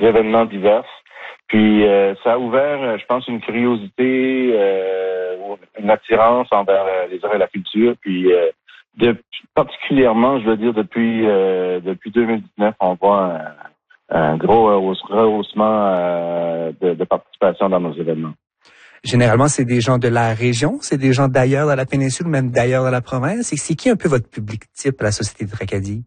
événements divers. Puis ça a ouvert, je pense, une curiosité, une attirance envers les arts et la culture. Puis particulièrement, je veux dire, depuis 2019, on voit un gros rehaussement de participation dans nos événements. Généralement, c'est des gens de la région, c'est des gens d'ailleurs dans la péninsule, même d'ailleurs dans la province. Et c'est qui un peu votre public type à la Société de Tracadie?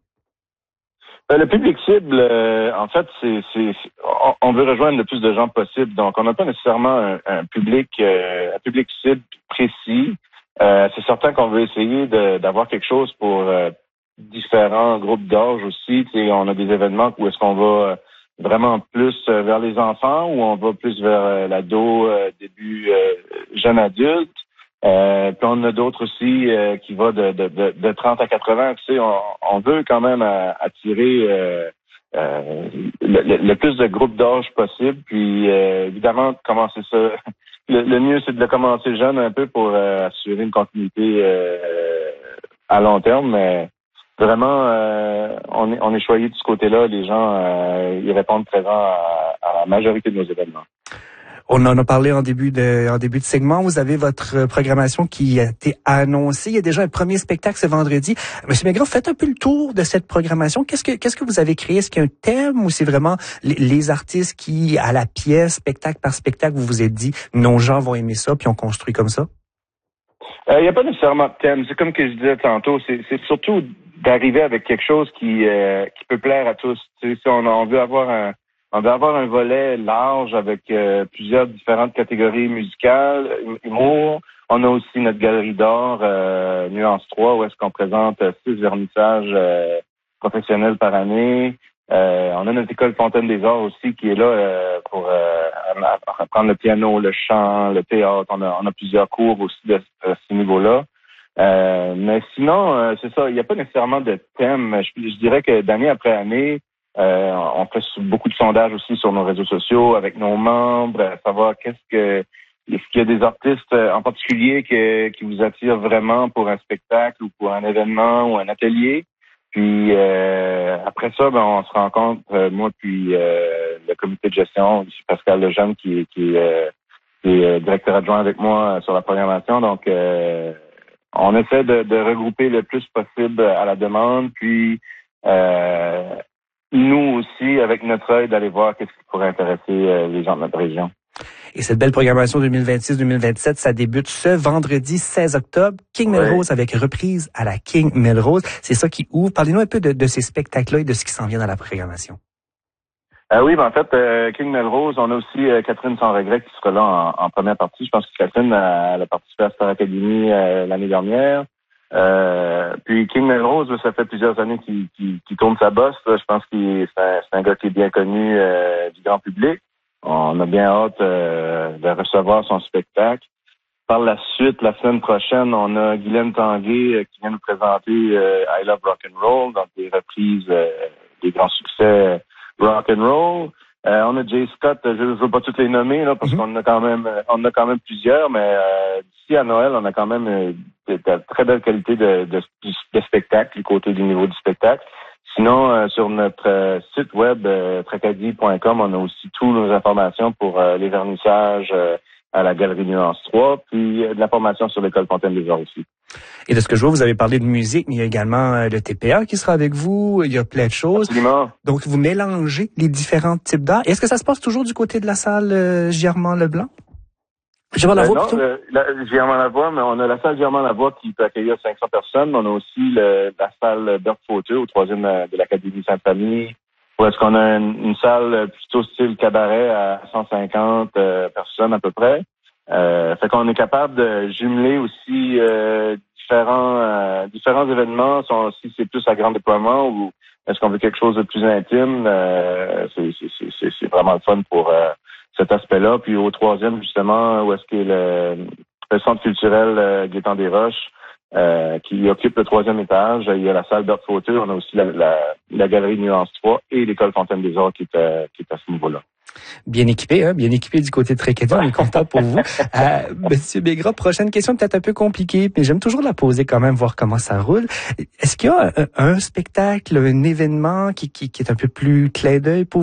Le public cible, en fait, on veut rejoindre le plus de gens possible. Donc, on n'a pas nécessairement un public cible précis. C'est certain qu'on veut essayer d'avoir quelque chose pour différents groupes d'âge aussi. Tu sais, on a des événements où est-ce qu'on va vraiment plus vers les enfants ou on va plus vers l'ado, début jeune adulte. Puis on a d'autres aussi qui va de 30 à 80. Tu sais, on veut quand même attirer le plus de groupes d'âge possible. Puis évidemment, commencer ça. Le mieux, c'est de le commencer jeune un peu pour assurer une continuité à long terme. Mais vraiment, on est choyé de ce côté-là. Les gens ils répondent présents à la majorité de nos événements. On en a parlé en début de segment. Vous avez votre programmation qui a été annoncée. Il y a déjà un premier spectacle ce vendredi. Monsieur Maigret, faites un peu le tour de cette programmation. Qu'est-ce que vous avez créé? Est-ce qu'il y a un thème ou c'est vraiment les artistes qui, à la pièce, spectacle par spectacle, vous vous êtes dit, nos gens vont aimer ça, puis on construit comme ça? Il n'y a pas nécessairement de thème. C'est comme que je disais tantôt, c'est surtout d'arriver avec quelque chose qui peut plaire à tous. Tu sais, si on veut avoir un volet large avec plusieurs différentes catégories musicales, humour. On a aussi notre galerie d'art, Nuance 3, où est-ce qu'on présente 6 vernissages professionnels par année. On a notre école Fontaine des Arts aussi qui est là pour apprendre le piano, le chant, le théâtre. On a plusieurs cours aussi de ce niveau-là. Mais sinon, c'est ça, il n'y a pas nécessairement de thème. Je dirais que d'année après année, on fait beaucoup de sondages aussi sur nos réseaux sociaux avec nos membres, à savoir est-ce qu'il y a des artistes en particulier qui vous attirent vraiment pour un spectacle ou pour un événement ou un atelier. Puis après ça, on se rencontre, moi puis le comité de gestion, ici Pascal Lejeune qui est directeur adjoint avec moi sur la programmation. Donc on essaie de regrouper le plus possible à la demande, puis nous aussi, avec notre œil, d'aller voir qu'est-ce qui pourrait intéresser les gens de notre région. Et cette belle programmation 2026-2027, ça débute ce vendredi 16 octobre. King Melrose avec reprise à la King Melrose. C'est ça qui ouvre. Parlez-nous un peu de ces spectacles-là et de ce qui s'en vient dans la programmation. Oui, en fait, King Melrose, on a aussi Catherine Sans Regret qui sera là en première partie. Je pense que Catherine elle a participé à Star Academy l'année dernière. Puis King Melrose, ça fait plusieurs années qu'il tourne sa bosse. Là. Je pense que c'est un gars qui est bien connu du grand public. On a bien hâte de recevoir son spectacle. Par la suite, la semaine prochaine, on a Guylaine Tanguay qui vient nous présenter I Love Rock'n'Roll, donc des reprises des grands succès rock'n'roll. On a Jay Scott, je ne veux pas toutes les nommer là, parce qu'on a quand même plusieurs, mais d'ici à Noël, on a quand même de très belle qualité de spectacle du côté du niveau du spectacle. Sinon, sur notre site web tracadie.com, on a aussi toutes nos informations pour les vernissages à la Galerie Nuance 3, puis de l'information sur l'École Fontaine des Arts aussi. Et de ce que je vois, vous avez parlé de musique, mais il y a également le TPA qui sera avec vous. Il y a plein de choses. Absolument. Donc, vous mélangez les différents types d'art. Est-ce que ça se passe toujours du côté de la salle Girmand-Leblanc? Non, Girmand-Lavoie, mais on a la salle Girmand-Lavoie qui peut accueillir 500 personnes. On a aussi la salle Berthe Fauteux au 3e de l'Académie Sainte-Famille. Où est-ce qu'on a une salle plutôt style cabaret à 150 personnes à peu près. Fait qu'on est capable de jumeler aussi différents événements. Si c'est plus à grand déploiement ou est-ce qu'on veut quelque chose de plus intime, c'est vraiment le fun pour cet aspect-là. Puis au 3e, justement, où est-ce qu'il y a le centre culturel Gaétan des Roches, qui occupe le 3e étage. Il y a la salle Berthe Fauteux, on a aussi la galerie Nuance 3 et l'école Fontaine des Arts qui est à ce niveau-là. Bien équipé, hein? Bien équipé du côté de Tracadie. On est content pour vous. Monsieur Maigret, prochaine question peut-être un peu compliquée, mais j'aime toujours la poser quand même, voir comment ça roule. Est-ce qu'il y a un spectacle, un événement qui est un peu plus clin d'œil pour